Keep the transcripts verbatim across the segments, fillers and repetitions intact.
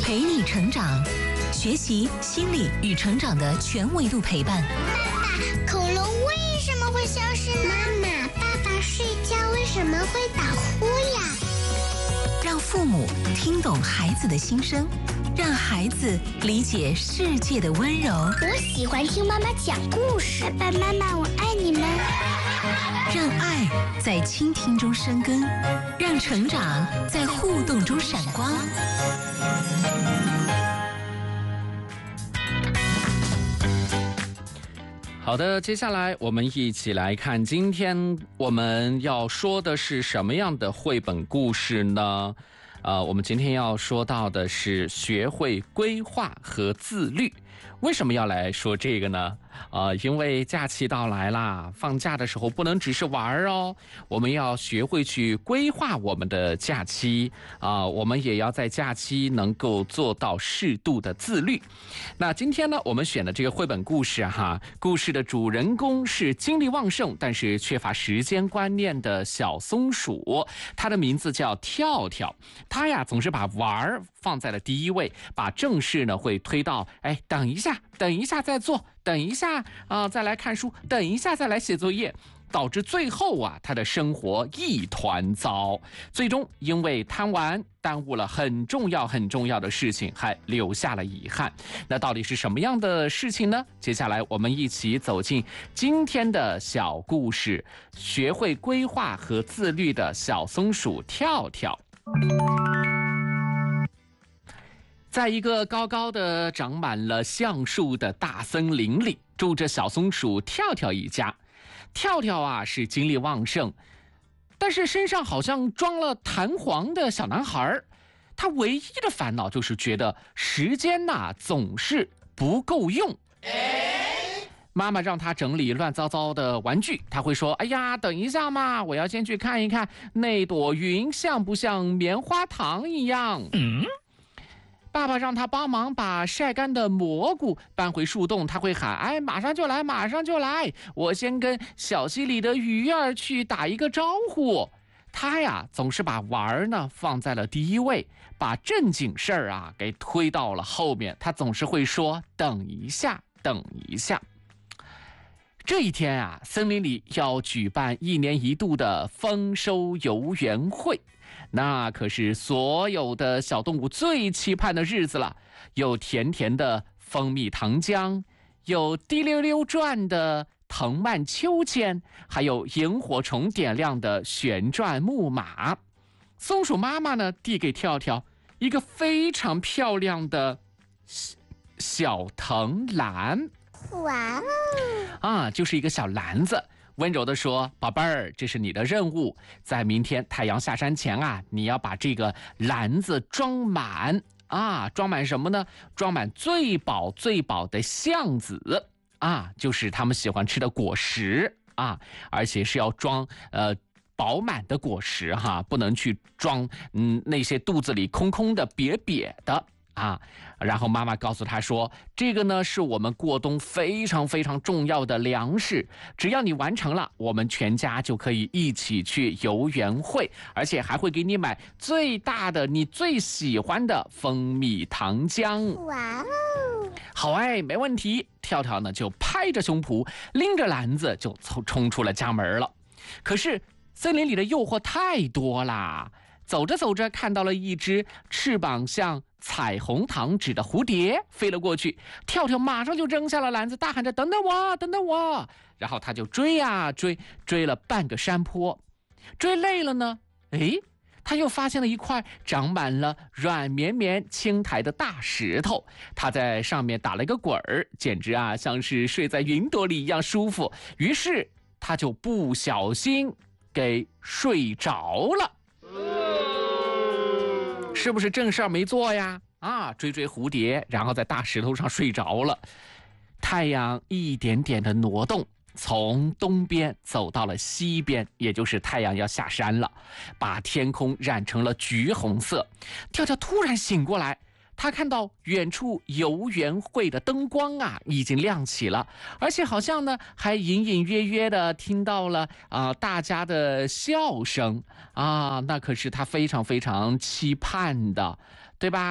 陪你成长，学习心理与成长的全维度陪伴。 爸爸，恐龙为什么会消失呢？妈妈，爸爸睡觉为什么会打呼呀？ 让父母听懂孩子的心声，让孩子理解世界的温柔。 我喜欢听妈妈讲故事，爸爸妈妈，我爱你们。 让爱在倾听中生根，让成长在互动中闪光。 好的，接下来我们一起来看，今天我们要说的是什么样的绘本故事呢？呃，我们今天要说到的是学会规划和自律。为什么要来说这个呢？呃，因为假期到来啦，放假的时候不能只是玩哦，我们要学会去规划我们的假期啊、呃，我们也要在假期能够做到适度的自律。那今天呢，我们选的这个绘本故事哈，故事的主人公是精力旺盛但是缺乏时间观念的小松鼠，它的名字叫跳跳。它呀总是把玩放在了第一位，把正事呢会推到哎等一下，等一下再做。等一下啊、呃，再来看书，等一下再来写作业，导致最后啊，他的生活一团糟。最终因为贪玩，耽误了很重要很重要的事情，还留下了遗憾。那到底是什么样的事情呢？接下来我们一起走进今天的小故事，学会规划和自律的小松鼠跳跳。在一个高高的长满了橡树的大森林里，住着小松鼠跳跳一家。跳跳啊是精力旺盛，但是身上好像装了弹簧的小男孩。他唯一的烦恼就是觉得时间呐、啊、总是不够用。妈妈让他整理乱糟糟的玩具，他会说：“哎呀，等一下嘛，我要先去看一看那朵云像不像棉花糖一样。”嗯。爸爸让他帮忙把晒干的蘑菇搬回树洞，他会喊：“哎，马上就来，马上就来！我先跟小溪里的鱼儿去打一个招呼。”他呀，总是把玩呢放在了第一位，把正经事儿啊给推到了后面。他总是会说：“等一下，等一下。”这一天啊，森林里要举办一年一度的丰收游园会。那可是所有的小动物最期盼的日子了，有甜甜的蜂蜜糖浆，有滴溜溜转的藤蔓秋千，还有萤火虫点亮的旋转木马。松鼠妈妈呢，递给跳跳一个非常漂亮的小藤篮。 哇哦！ 啊，就是一个小篮子。温柔地说：“宝贝儿，这是你的任务，在明天太阳下山前啊，你要把这个篮子装满啊，装满什么呢？装满最饱最饱的橡子啊，就是他们喜欢吃的果实啊，而且是要装呃饱满的果实哈，不能去装嗯那些肚子里空空的瘪瘪的。”啊，然后妈妈告诉他说：“这个呢是我们过冬非常非常重要的粮食，只要你完成了，我们全家就可以一起去游园会，而且还会给你买最大的你最喜欢的蜂蜜糖浆。” 哇哦！ 好哎，没问题。跳跳呢就拍着胸脯，拎着篮子就冲出了家门了。可是森林里的诱惑太多啦。走着走着，看到了一只翅膀像彩虹糖纸的蝴蝶飞了过去，跳跳马上就扔下了篮子，大喊着：“等等我，等等我！”然后他就追呀追，追了半个山坡，追累了呢，诶，他又发现了一块长满了软绵绵青苔的大石头，他在上面打了一个滚儿，简直啊像是睡在云朵里一样舒服。于是他就不小心给睡着了。是不是正事儿没做呀？啊，追追蝴蝶，然后在大石头上睡着了。太阳一点点的挪动，从东边走到了西边，也就是太阳要下山了，把天空染成了橘红色。跳跳突然醒过来，他看到远处游园会的灯光啊已经亮起了，而且好像呢还隐隐约约的听到了啊、呃、大家的笑声啊，那可是他非常非常期盼的，对吧？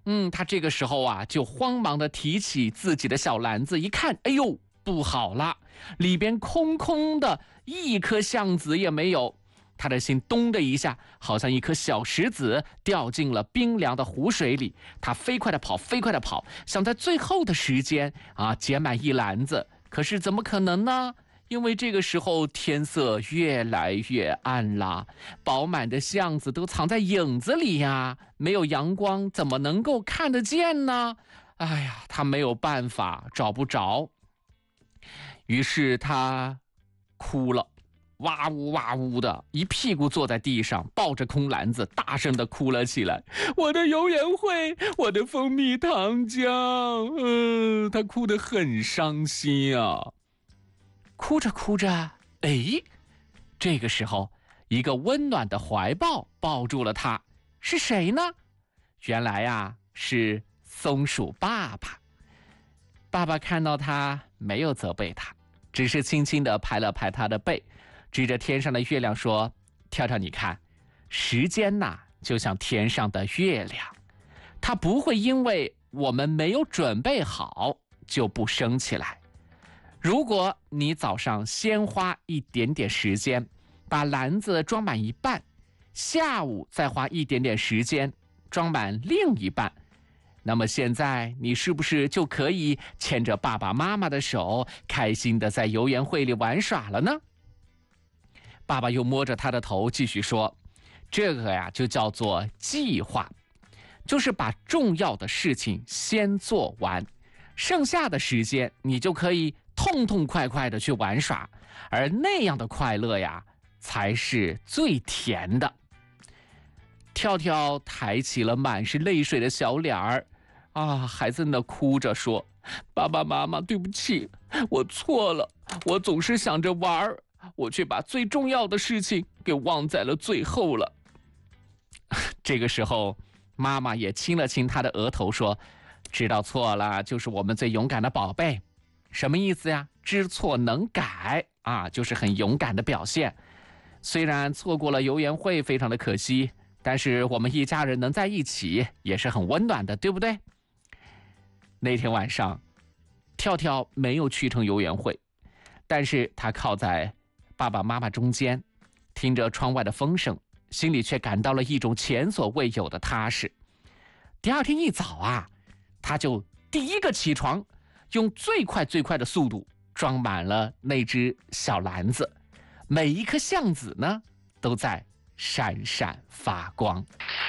嗯，他这个时候啊，就慌忙的提起自己的小篮子，一看，哎呦，不好了，里边空空的，一颗橡子也没有。他的心咚的一下，好像一颗小石子掉进了冰凉的湖水里。他飞快的跑，飞快的跑，想在最后的时间啊捡满一篮子。可是怎么可能呢？因为这个时候天色越来越暗了，饱满的橡子都藏在影子里呀，没有阳光怎么能够看得见呢？哎呀，他没有办法，找不着。于是他哭了，哇呜哇呜的，一屁股坐在地上，抱着空篮子，大声的哭了起来。我的游园会，我的蜂蜜糖浆，嗯，他哭得很伤心啊。哭着哭着，哎，这个时候，一个温暖的怀抱抱住了他，是谁呢？原来呀，是松鼠爸爸。爸爸看到他，没有责备他，只是轻轻地拍了拍他的背，指着天上的月亮说：“跳跳，你看，时间呐，就像天上的月亮，它不会因为我们没有准备好就不升起来。如果你早上先花一点点时间把篮子装满一半，下午再花一点点时间装满另一半，那么现在你是不是就可以牵着爸爸妈妈的手，开心的在游园会里玩耍了呢？”爸爸又摸着他的头继续说：“这个呀就叫做计划，就是把重要的事情先做完，剩下的时间你就可以痛痛快快的去玩耍，而那样的快乐呀才是最甜的。”跳跳抬起了满是泪水的小脸儿，啊，孩子呢哭着说：“爸爸妈妈，对不起，我错了，我总是想着玩，我却把最重要的事情给忘在了最后了。”这个时候，妈妈也亲了亲他的额头，说：“知道错了，就是我们最勇敢的宝贝。”什么意思呀？知错能改啊，就是很勇敢的表现。虽然错过了游园会，非常的可惜，但是我们一家人能在一起，也是很温暖的，对不对？那天晚上，跳跳没有去成游园会，但是他靠在爸爸妈妈中间，听着窗外的风声，心里却感到了一种前所未有的踏实。第二天一早啊，他就第一个起床，用最快最快的速度装满了那只小篮子，每一颗橡子呢都在闪闪发光。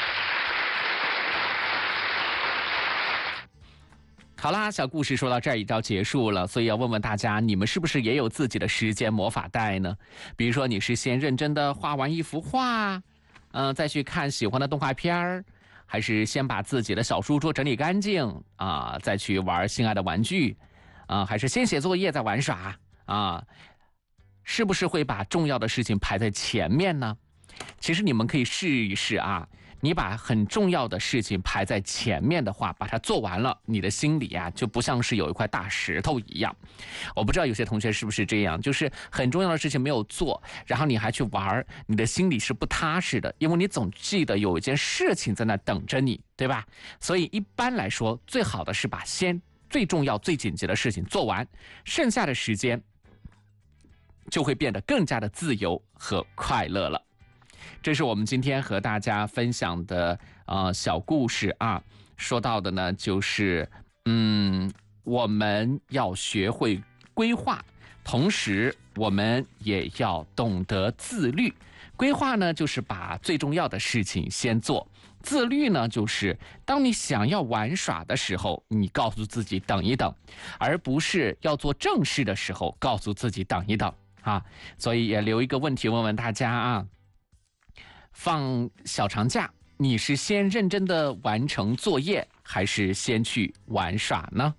好啦，小故事说到这儿已经结束了，所以要问问大家，你们是不是也有自己的时间魔法袋呢？比如说你是先认真的画完一幅画，嗯、呃，再去看喜欢的动画片儿，还是先把自己的小书桌整理干净啊、呃，再去玩心爱的玩具啊、呃，还是先写作业再玩耍啊？是不是会把重要的事情排在前面呢？其实你们可以试一试啊，你把很重要的事情排在前面的话，把它做完了，你的心里啊就不像是有一块大石头一样。我不知道有些同学是不是这样，就是很重要的事情没有做，然后你还去玩，你的心里是不踏实的，因为你总记得有一件事情在那等着你，对吧？所以一般来说，最好的是把先最重要最紧急的事情做完，剩下的时间就会变得更加的自由和快乐了。这是我们今天和大家分享的呃小故事啊，说到的呢就是嗯我们要学会规划，同时我们也要懂得自律。规划呢就是把最重要的事情先做，自律呢就是当你想要玩耍的时候，你告诉自己等一等，而不是要做正事的时候告诉自己等一等啊。所以也留一个问题问问大家啊，放小长假，你是先认真的完成作业，还是先去玩耍呢？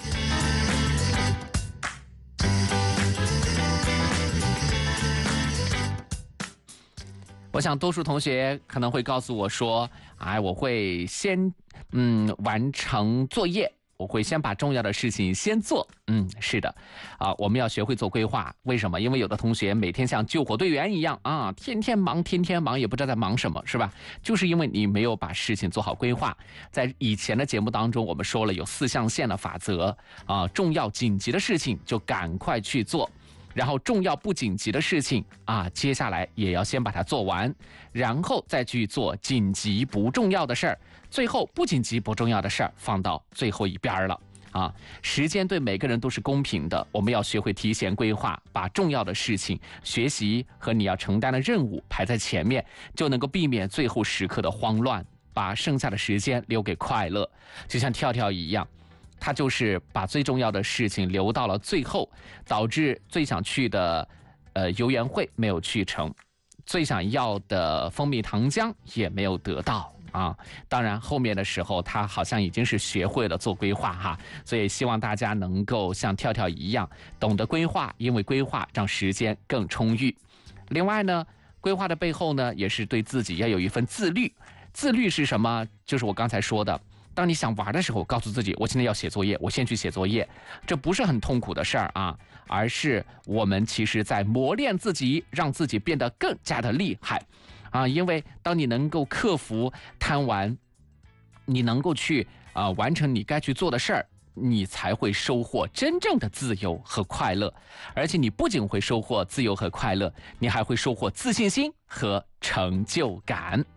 我想多数同学可能会告诉我说，哎，我会先嗯完成作业我会先把重要的事情先做。嗯，是的，啊，我们要学会做规划。为什么？因为有的同学每天像救火队员一样啊，天天忙，天天忙，也不知道在忙什么，是吧？就是因为你没有把事情做好规划。在以前的节目当中，我们说了有四象限的法则啊，重要紧急的事情就赶快去做。然后重要不紧急的事情啊，接下来也要先把它做完，然后再去做紧急不重要的事儿，最后不紧急不重要的事儿放到最后一边了啊。时间对每个人都是公平的，我们要学会提前规划，把重要的事情、学习和你要承担的任务排在前面，就能够避免最后时刻的慌乱，把剩下的时间留给快乐。就像跳跳一样，他就是把最重要的事情留到了最后，导致最想去的呃游园会没有去成，最想要的蜂蜜糖浆也没有得到啊。当然后面的时候他好像已经是学会了做规划哈，所以希望大家能够像跳跳一样懂得规划，因为规划让时间更充裕。另外呢，规划的背后呢，也是对自己要有一份自律。自律是什么？就是我刚才说的，当你想玩的时候，告诉自己我现在要写作业，我先去写作业，这不是很痛苦的事儿啊，而是我们其实在磨练自己，让自己变得更加的厉害啊。因为当你能够克服贪玩，你能够去啊完成你该去做的事儿，你才会收获真正的自由和快乐。而且你不仅会收获自由和快乐，你还会收获自信心和成就感。